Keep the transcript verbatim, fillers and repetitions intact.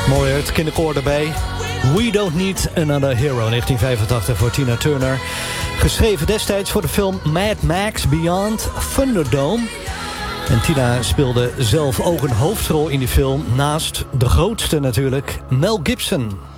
Mooi, het kinderkoor erbij. We Don't Need Another Hero, negentien vijfentachtig voor Tina Turner. Geschreven destijds voor de film Mad Max Beyond Thunderdome. En Tina speelde zelf ook een hoofdrol in die film, naast de grootste natuurlijk, Mel Gibson.